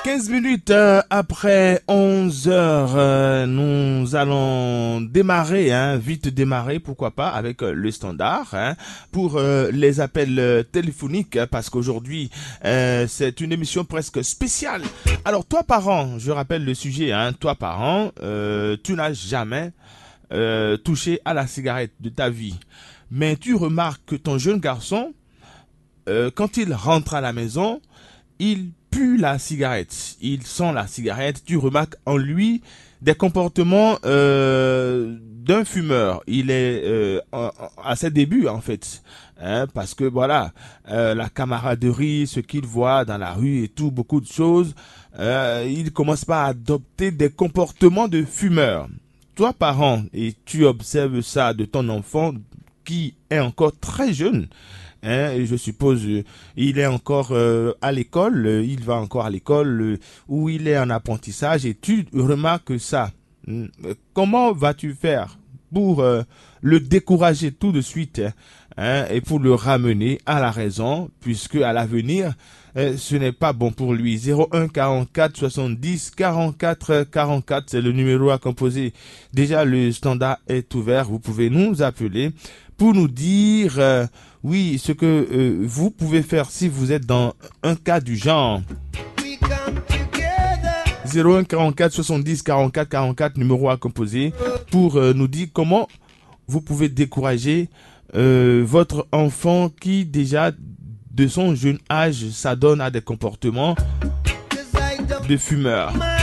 15 minutes après 11 heures, nous allons démarrer, vite démarrer, pourquoi pas, avec le standard, pour les appels téléphoniques, parce qu'aujourd'hui, c'est une émission presque spéciale. Alors, toi, parent, je rappelle le sujet, toi, parent, tu n'as jamais touché à la cigarette de ta vie, mais tu remarques que ton jeune garçon, quand il rentre à la maison, il pue la cigarette, il sent la cigarette, tu remarques en lui des comportements d'un fumeur. Il est à ses débuts en fait, parce que voilà, la camaraderie, ce qu'il voit dans la rue et tout, beaucoup de choses, il commence pas à adopter des comportements de fumeur. Toi, parent, et tu observes ça de ton enfant qui est encore très jeune, et je suppose il est encore à l'école, il va encore à l'école où il est en apprentissage et tu remarques ça. Comment vas-tu faire pour le décourager tout de suite et pour le ramener à la raison, puisque à l'avenir ce n'est pas bon pour lui. 01 44 70 44 44, c'est le numéro à composer. Déjà le standard est ouvert, vous pouvez nous appeler pour nous dire oui, ce que vous pouvez faire si vous êtes dans un cas du genre. 01 44 70 44 44, numéro à composer, pour nous dire comment vous pouvez décourager votre enfant qui déjà de son jeune âge s'adonne à des comportements de fumeur.